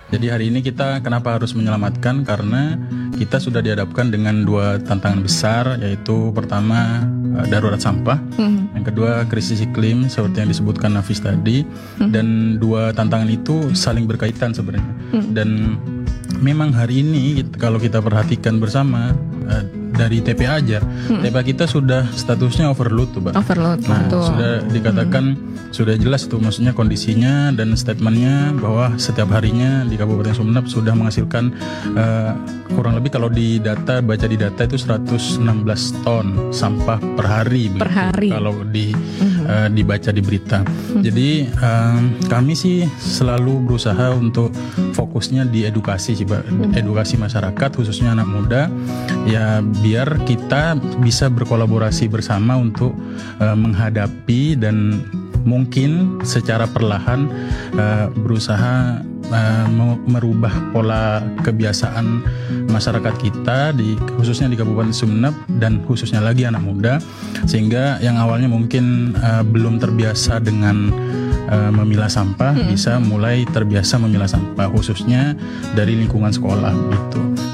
Jadi hari ini kita kenapa harus menyelamatkan? Karena kita sudah dihadapkan dengan dua tantangan besar, yaitu pertama darurat sampah, yang kedua krisis iklim seperti yang disebutkan Nafis tadi, dan dua tantangan itu saling berkaitan sebenarnya. Dan memang hari ini kalau kita perhatikan bersama dari TPA aja, TPA kita sudah statusnya overload tuh, Pak. Overload, Nah, betul. sudah dikatakan sudah jelas tuh maksudnya kondisinya dan statementnya bahwa setiap harinya di Kabupaten Sumeneb sudah menghasilkan kurang lebih kalau baca di data itu 116 ton sampah per hari. Per hari. Kalau dibaca di berita. Jadi kami sih selalu berusaha untuk fokusnya di edukasi sih, Pak. Edukasi masyarakat khususnya anak muda, ya biar kita bisa berkolaborasi bersama untuk menghadapi dan mungkin secara perlahan berusaha merubah pola kebiasaan masyarakat kita khususnya di Kabupaten Sumeneb dan khususnya lagi anak muda, sehingga yang awalnya mungkin belum terbiasa dengan memilah sampah bisa mulai terbiasa memilah sampah khususnya dari lingkungan sekolah gitu.